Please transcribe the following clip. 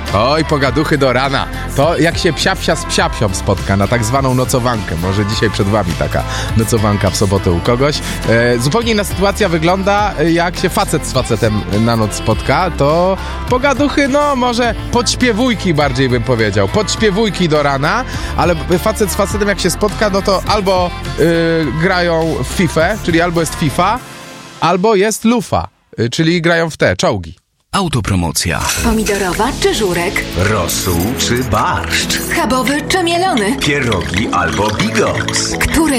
Oj, pogaduchy do rana. To jak się psiapsia z psiapsią spotka na tak zwaną nocowankę. Może dzisiaj przed wami taka nocowanka w sobotę u kogoś. Zupełnie inna sytuacja wygląda, jak się facet z facetem na noc spotka. To pogaduchy, no może podśpiewujki bardziej bym powiedział. Podśpiewujki do rana, ale facet z facetem jak się spotka, no to albo grają w Fifę, czyli albo jest FIFA, albo jest lufa, czyli grają w te czołgi. Autopromocja. Pomidorowa czy żurek? Rosół czy barszcz? Schabowy czy mielony? Pierogi albo bigos? Które